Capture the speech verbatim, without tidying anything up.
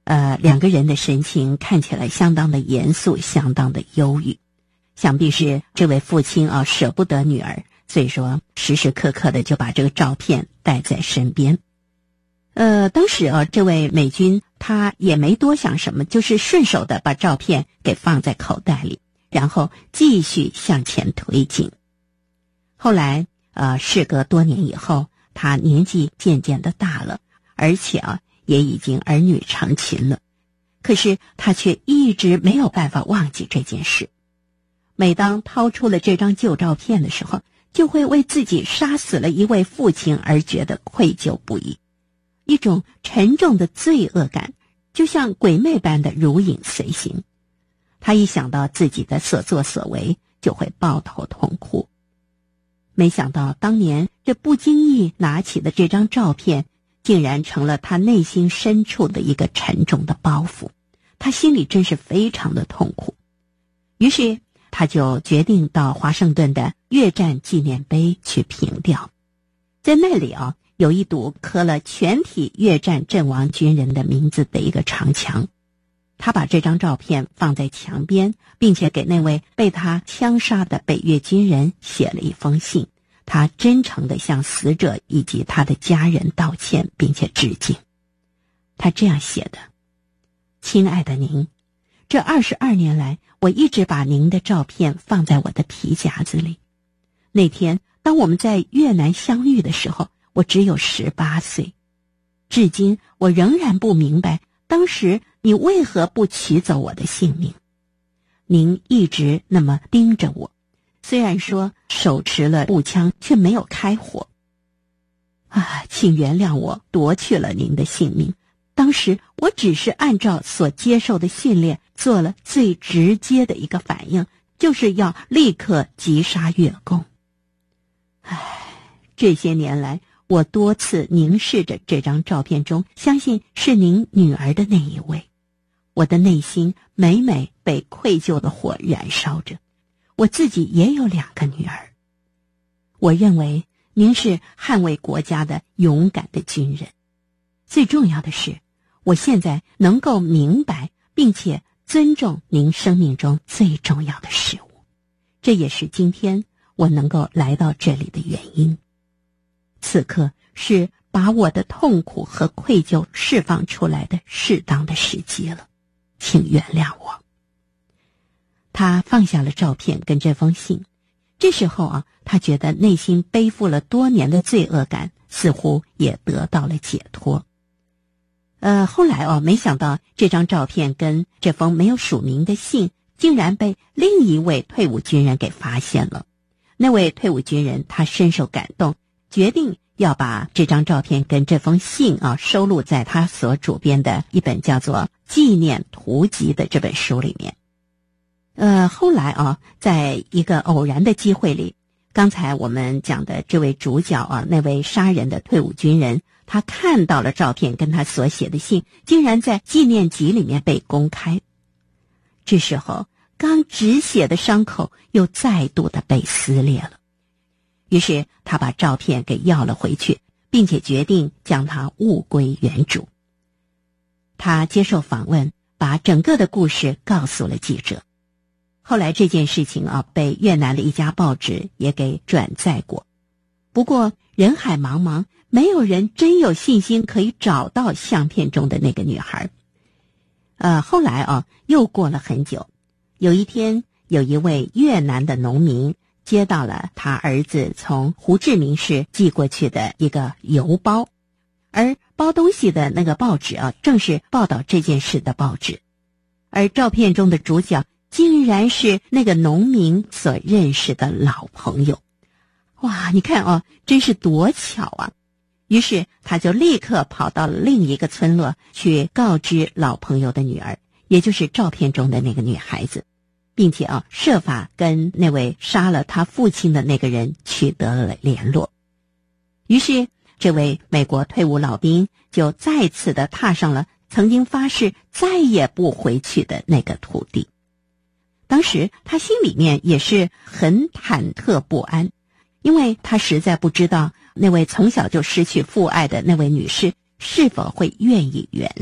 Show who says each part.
Speaker 1: 呃，两个人的神情看起来相当的严肃，相当的忧郁。想必是这位父亲啊舍不得女儿，所以说时时刻刻的就把这个照片带在身边。呃，当时啊，这位美军他也没多想什么，就是顺手的把照片给放在口袋里，然后继续向前推进。后来呃，事隔多年以后，他年纪渐渐的大了，而且啊也已经儿女成群了，可是他却一直没有办法忘记这件事。每当掏出了这张旧照片的时候，就会为自己杀死了一位父亲而觉得愧疚不已，一种沉重的罪恶感就像鬼魅般的如影随形。他一想到自己的所作所为，就会抱头痛哭。没想到当年这不经意拿起的这张照片，竟然成了他内心深处的一个沉重的包袱，他心里真是非常的痛苦。于是他就决定到华盛顿的越战纪念碑去凭吊。在那里啊，有一堵刻了全体越战阵亡军人的名字的一个长墙。他把这张照片放在墙边，并且给那位被他枪杀的北越军人写了一封信，他真诚地向死者以及他的家人道歉并且致敬。他这样写的：亲爱的您，这二十二年来，我一直把您的照片放在我的皮夹子里。那天当我们在越南相遇的时候，我只有十八岁。至今我仍然不明白，当时你为何不取走我的性命？您一直那么盯着我，虽然说手持了步枪，却没有开火。啊，请原谅我夺去了您的性命。当时我只是按照所接受的训练做了最直接的一个反应，就是要立刻击杀越共。唉，这些年来我多次凝视着这张照片中相信是您女儿的那一位，我的内心每每被愧疚的火燃烧着。我自己也有两个女儿。我认为您是捍卫国家的勇敢的军人。最重要的是，我现在能够明白并且尊重您生命中最重要的事物，这也是今天我能够来到这里的原因。此刻是把我的痛苦和愧疚释放出来的适当的时机了，请原谅我。他放下了照片跟这封信，这时候啊，他觉得内心背负了多年的罪恶感似乎也得到了解脱。呃，后来哦，没想到这张照片跟这封没有署名的信竟然被另一位退伍军人给发现了。那位退伍军人他深受感动，决定要把这张照片跟这封信啊收录在他所主编的一本叫做《纪念图集》的这本书里面。呃，后来啊，在一个偶然的机会里，刚才我们讲的这位主角啊，那位杀人的退伍军人，他看到了照片跟他所写的信，竟然在纪念集里面被公开。这时候，刚止血的伤口又再度的被撕裂了。于是他把照片给要了回去，并且决定将它物归原主。他接受访问，把整个的故事告诉了记者。后来这件事情啊，被越南的一家报纸也给转载过。不过人海茫茫，没有人真有信心可以找到相片中的那个女孩。呃，后来啊，又过了很久，有一天，有一位越南的农民接到了他儿子从胡志明市寄过去的一个邮包，而包东西的那个报纸啊，正是报道这件事的报纸。而照片中的主角竟然是那个农民所认识的老朋友。哇，你看啊，真是多巧啊！于是他就立刻跑到了另一个村落去告知老朋友的女儿，也就是照片中的那个女孩子，并且啊，设法跟那位杀了他父亲的那个人取得了联络。于是这位美国退伍老兵就再次的踏上了曾经发誓再也不回去的那个土地。当时他心里面也是很忐忑不安，因为他实在不知道那位从小就失去父爱的那位女士是否会愿意原